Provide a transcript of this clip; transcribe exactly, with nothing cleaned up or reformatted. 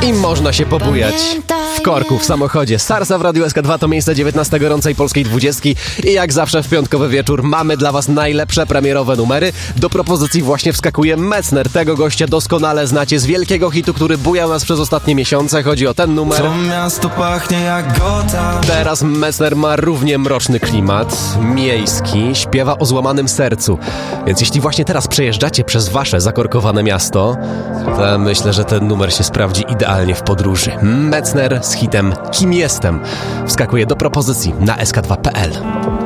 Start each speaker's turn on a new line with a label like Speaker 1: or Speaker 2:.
Speaker 1: I można się pobujać w korku, w samochodzie. Sarsa w Radiu S K dwa to miejsce dziewiętnaste gorącej polskiej dwudziestki i jak zawsze w piątkowy wieczór mamy dla was najlepsze premierowe numery. Do propozycji właśnie wskakuje Metzner. Tego gościa doskonale znacie z wielkiego hitu, który bujał nas przez ostatnie miesiące. Chodzi o ten numer.
Speaker 2: To miasto pachnie jak Gotham.
Speaker 1: Teraz Metzner ma równie mroczny klimat, miejski, śpiewa o złamanym sercu. Więc jeśli właśnie teraz przejeżdżacie przez wasze zakorkowane miasto, to myślę, że ten numer się sprawdzi idealnie w podróży. Metzner z hitem Kim jestem wskakuje do propozycji na S K dwa kropka P L.